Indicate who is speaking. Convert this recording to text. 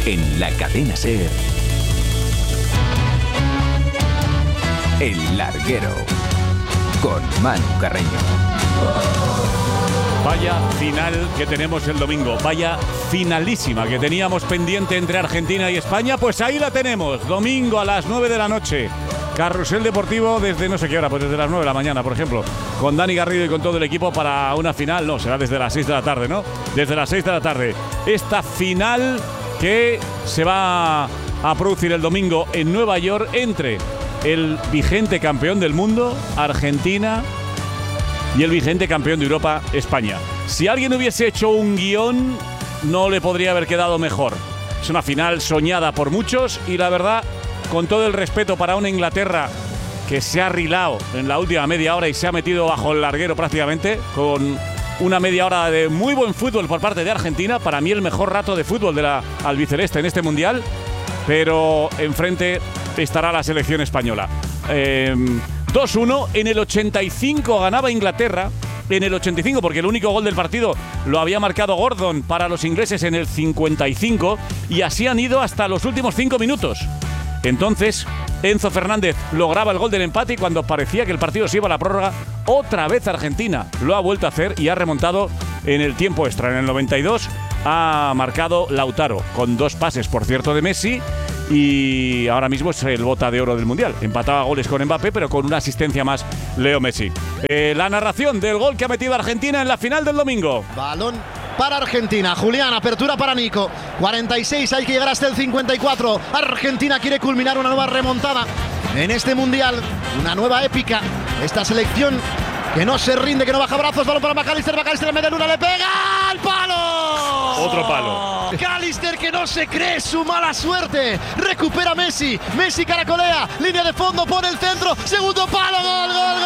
Speaker 1: En la cadena SER, El Larguero, con Manu Carreño.
Speaker 2: Vaya final que tenemos el domingo, vaya finalísima que teníamos pendiente entre Argentina y España, pues ahí la tenemos, domingo a las 9 de la noche. Carrusel Deportivo desde no sé qué hora, pues desde las 9 de la mañana, por ejemplo, con Dani Garrido y con todo el equipo para una final, no, será desde las 6 de la tarde, ¿no? Desde las 6 de la tarde. Esta final que se va a producir el domingo en Nueva York entre el vigente campeón del mundo, Argentina, y el vigente campeón de Europa, España. Si alguien hubiese hecho un guión, no le podría haber quedado mejor. Es una final soñada por muchos y la verdad, con todo el respeto para una Inglaterra que se ha rilado en la última media hora y se ha metido bajo el larguero prácticamente, con una media hora de muy buen fútbol por parte de Argentina, para mí el mejor rato de fútbol de la albiceleste en este Mundial, pero enfrente estará la selección española. 2-1, en el 85 ganaba Inglaterra, en el 85, porque el único gol del partido lo había marcado Gordon para los ingleses en el 55, y así han ido hasta los últimos 5 minutos. Entonces, Enzo Fernández lograba el gol del empate y cuando parecía que el partido se iba a la prórroga, otra vez Argentina lo ha vuelto a hacer y ha remontado en el tiempo extra. En el 92 ha marcado Lautaro, con 2 pases, por cierto, de Messi, y ahora mismo es el bota de oro del Mundial. Empataba goles con Mbappé, pero con una asistencia más Leo Messi. La narración del gol que ha metido Argentina en la final del domingo.
Speaker 3: Balón para Argentina, Julián, apertura para Nico. 46, hay que llegar hasta el 54. Argentina quiere culminar una nueva remontada en este Mundial, una nueva épica. Esta selección que no se rinde, que no baja brazos. Balón para McAllister, McAllister en medio de luna, le pega al palo.
Speaker 2: Otro palo.
Speaker 3: McAllister, que no se cree su mala suerte. Recupera Messi, Messi caracolea, línea de fondo, pone el centro, segundo palo, gol, gol, gol.